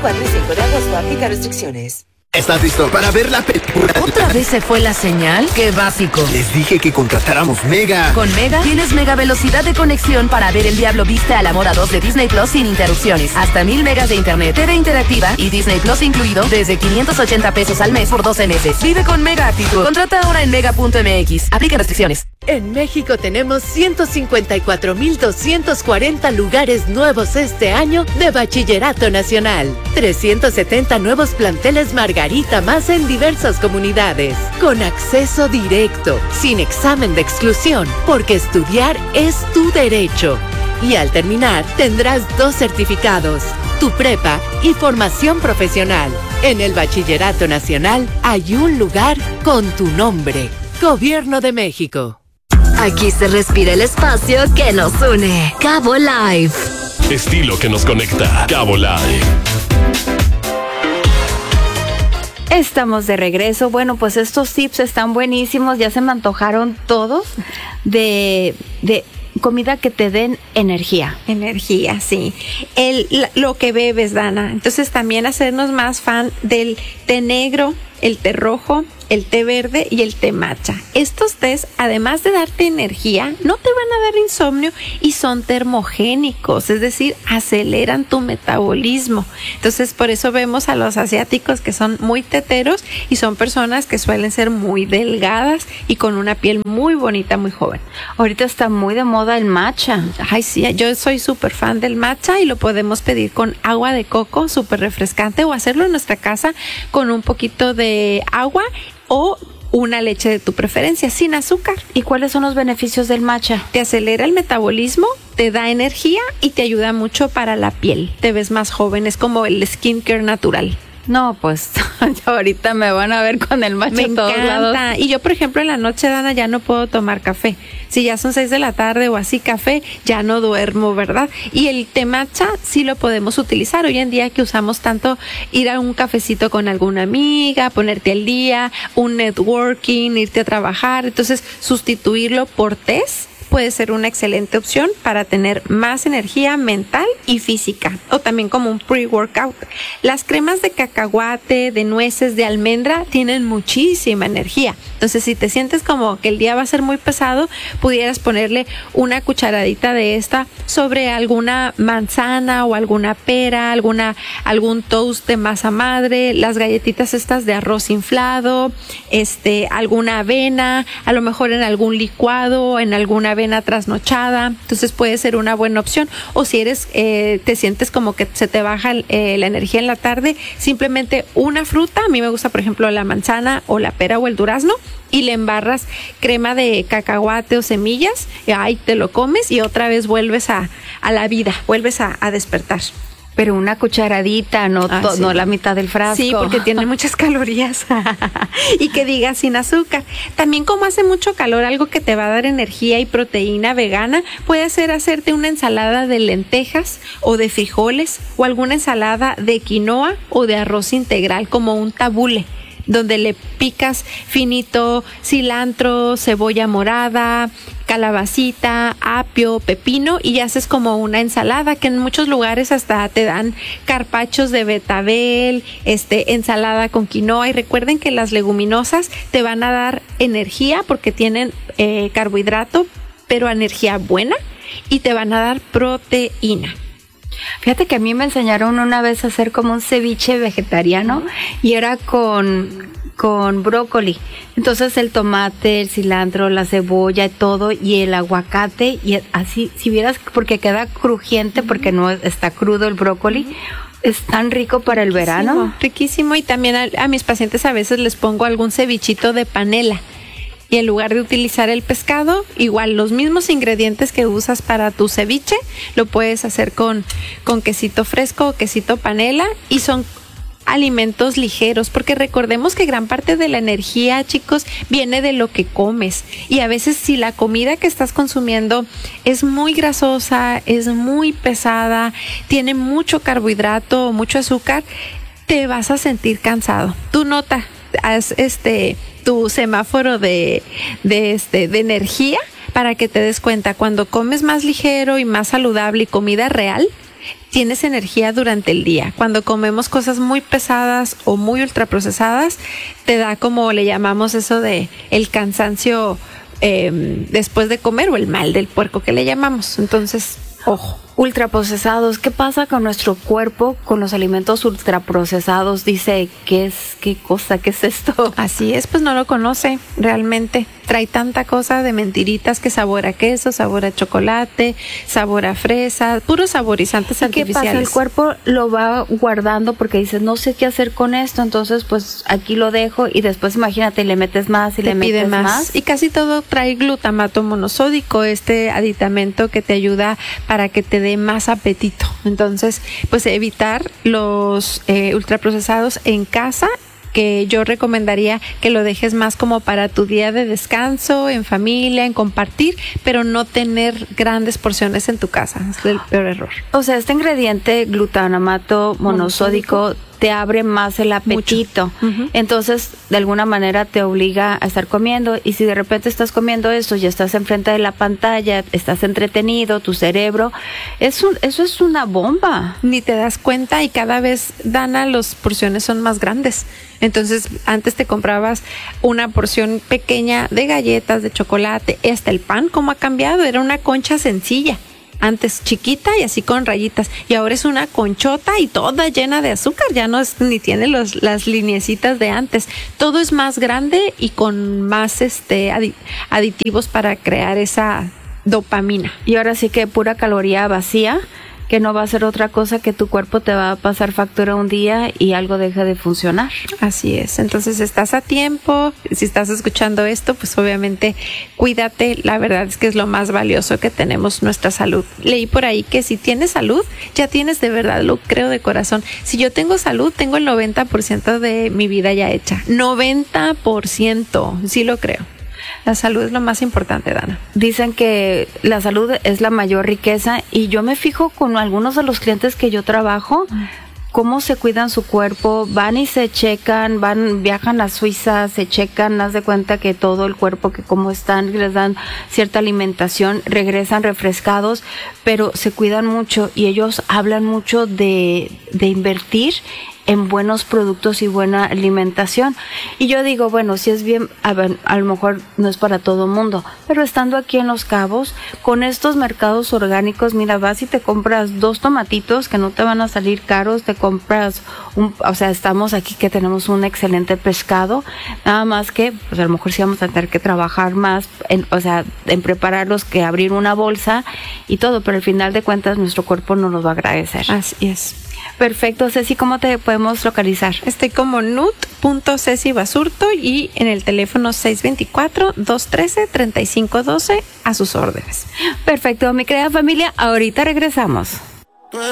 4 y 5 de agosto. Aplica restricciones. ¿Estás listo para ver la película? ¿Otra vez se fue la señal? ¡Qué básico! Les dije que contratáramos Mega. Con Mega tienes mega velocidad de conexión para ver El Diablo Viste a la Moda 2 de Disney Plus sin interrupciones. Hasta 1000 megas de internet, TV interactiva y Disney Plus incluido desde 580 pesos al mes por 12 meses. Vive con Mega actitud. Contrata ahora en mega.mx. Aplica restricciones. En México tenemos 154,240 lugares nuevos este año de Bachillerato Nacional. 370 nuevos planteles Margarita más en diversas comunidades. Con acceso directo, sin examen de exclusión, porque estudiar es tu derecho. Y al terminar, tendrás 2 certificados, tu prepa y formación profesional. En el Bachillerato Nacional hay un lugar con tu nombre. Gobierno de México. Aquí se respira el espacio que nos une. Cabo Live. Estilo que nos conecta. Cabo Live. Estamos de regreso. Bueno, pues estos tips están buenísimos. Ya se me antojaron todos de comida que te den energía. Energía, sí. Lo que bebes, Dana. Entonces también hacernos más fan del té negro, el té rojo, el té verde y el té matcha. Estos tés, además de darte energía, no te van a dar insomnio y son termogénicos, es decir, aceleran tu metabolismo. Entonces, por eso vemos a los asiáticos que son muy teteros y son personas que suelen ser muy delgadas y con una piel muy bonita, muy joven. Ahorita está muy de moda el matcha. Ay, sí, yo soy súper fan del matcha y lo podemos pedir con agua de coco, súper refrescante, o hacerlo en nuestra casa con un poquito de agua o una leche de tu preferencia, sin azúcar. ¿Y cuáles son los beneficios del matcha? Te acelera el metabolismo, te da energía y te ayuda mucho para la piel. Te ves más joven, es como el skincare natural. No, pues ahorita me van a ver con el matcha en todos lados. Y yo, por ejemplo, en la noche, Dana, ya no puedo tomar café. Si ya son 6 de la tarde o así café, ya no duermo, ¿verdad? Y el té matcha sí lo podemos utilizar. Hoy en día que usamos tanto ir a un cafecito con alguna amiga, ponerte al día, un networking, irte a trabajar. Entonces, sustituirlo por tés puede ser una excelente opción para tener más energía mental y física, o también como un pre-workout. Las cremas de cacahuate, de nueces, de almendra tienen muchísima energía. Entonces, si te sientes como que el día va a ser muy pesado, pudieras ponerle una cucharadita de esta sobre alguna manzana o alguna pera, algún toast de masa madre, las galletitas estas de arroz inflado, alguna avena, a lo mejor en algún licuado, en alguna avena trasnochada. Entonces puede ser una buena opción. O si te sientes como que se te baja la energía en la tarde, simplemente una fruta. A mí me gusta, por ejemplo, la manzana o la pera o el durazno, y le embarras crema de cacahuate o semillas, y ahí te lo comes y otra vez vuelves a la vida, vuelves a despertar. Pero una cucharadita, no la mitad del frasco. Sí, porque tiene muchas calorías. Y que diga sin azúcar. También, como hace mucho calor, algo que te va a dar energía y proteína vegana puede ser hacerte una ensalada de lentejas o de frijoles, o alguna ensalada de quinoa o de arroz integral, como un tabule, donde le picas finito cilantro, cebolla morada, calabacita, apio, pepino, y haces como una ensalada, que en muchos lugares hasta te dan carpachos de betabel, ensalada con quinoa. Y recuerden que las leguminosas te van a dar energía porque tienen carbohidrato, pero energía buena, y te van a dar proteína. Fíjate que a mí me enseñaron una vez a hacer como un ceviche vegetariano, y era con brócoli. Entonces el tomate, el cilantro, la cebolla y todo, y el aguacate, y así, si vieras, porque queda crujiente porque no está crudo el brócoli. Es tan rico para el verano. Riquísimo. Y también a mis pacientes a veces les pongo algún cevichito de panela. Y en lugar de utilizar el pescado, igual los mismos ingredientes que usas para tu ceviche, lo puedes hacer con quesito fresco o quesito panela, y son alimentos ligeros, porque recordemos que gran parte de la energía, chicos, viene de lo que comes. Y a veces, si la comida que estás consumiendo es muy grasosa, es muy pesada, tiene mucho carbohidrato o mucho azúcar, te vas a sentir cansado. Tú nota, haz tu semáforo de energía para que te des cuenta. Cuando comes más ligero y más saludable y comida real, tienes energía durante el día. Cuando comemos cosas muy pesadas o muy ultraprocesadas, te da, como le llamamos eso de el cansancio después de comer, o el mal del puerco que le llamamos. Entonces, ojo. Ultraprocesados, ¿qué pasa con nuestro cuerpo con los alimentos ultraprocesados? Dice, ¿qué cosa? ¿Qué es esto? Así es, pues no lo conoce realmente. Trae tanta cosa de mentiritas, que sabor a queso, sabor a chocolate, sabor a fresa, puros saborizantes artificiales. ¿Qué pasa? El cuerpo lo va guardando porque dice, no sé qué hacer con esto, entonces pues aquí lo dejo, y después imagínate, le metes más y le metes más. Y casi todo trae glutamato monosódico, este aditamento que te ayuda para que te dé más apetito. Entonces, pues evitar los ultraprocesados en casa, que yo recomendaría que lo dejes más como para tu día de descanso, en familia, en compartir, pero no tener grandes porciones en tu casa. Es el peor error. O sea, este ingrediente glutamato monosódico te abre más el apetito. Uh-huh. Entonces, de alguna manera te obliga a estar comiendo, y si de repente estás comiendo eso, ya estás enfrente de la pantalla, estás entretenido, tu cerebro, eso es una bomba. Ni te das cuenta, y cada vez, Dana, las porciones son más grandes. Entonces, antes te comprabas una porción pequeña de galletas, de chocolate, hasta el pan, ¿cómo ha cambiado? Era una concha sencilla. Antes chiquita y así con rayitas, y ahora es una conchota y toda llena de azúcar, ya no es, ni tiene las lineecitas de antes. Todo es más grande y con más aditivos para crear esa dopamina. Y ahora sí que pura caloría vacía, que no va a ser otra cosa que tu cuerpo te va a pasar factura un día y algo deja de funcionar. Así es. Entonces, estás a tiempo. Si estás escuchando esto, pues obviamente cuídate. La verdad es que es lo más valioso que tenemos, nuestra salud. Leí por ahí que si tienes salud, ya tienes, de verdad, lo creo de corazón. Si yo tengo salud, tengo el 90% de mi vida ya hecha. 90%. Sí lo creo. La salud es lo más importante, Dana. Dicen que la salud es la mayor riqueza, y yo me fijo con algunos de los clientes que yo trabajo, cómo se cuidan su cuerpo, van y se checan, viajan a Suiza, se checan, haz de cuenta que todo el cuerpo, que cómo están, les dan cierta alimentación, regresan refrescados, pero se cuidan mucho, y ellos hablan mucho de invertir en buenos productos y buena alimentación. Y yo digo, bueno, si es bien, a lo mejor no es para todo mundo, pero estando aquí en Los Cabos, con estos mercados orgánicos, mira, vas y te compras 2 tomatitos que no te van a salir caros, te compras o sea, estamos aquí que tenemos un excelente pescado, nada más que, pues a lo mejor sí vamos a tener que trabajar más, en prepararlos, que abrir una bolsa y todo, pero al final de cuentas nuestro cuerpo nos los va a agradecer. Así es. Perfecto, Ceci, ¿cómo te podemos localizar? Estoy como nut.cecibasurto y en el teléfono 624-213-3512 a sus órdenes. Perfecto, mi querida familia, ahorita regresamos.